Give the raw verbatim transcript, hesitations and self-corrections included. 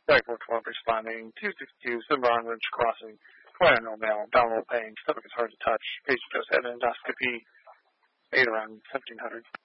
Sorry for twelve responding. two sixty-two, Cimarron Ridge Crossing. Quite no male, abdominal pain, stomach is hard to touch. Patient just had an endoscopy, eight around seventeen hundred.